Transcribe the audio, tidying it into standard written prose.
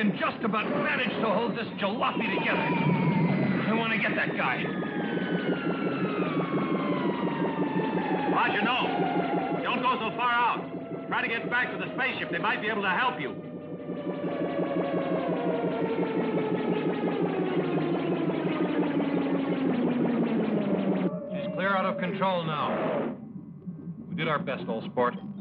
can just about manage to hold this jalopy together. I want to get that guy. Roger, no. Don't go so far out. Try to get back to the spaceship. They might be able to help you. She's clear out of control now. We did our best, old sport.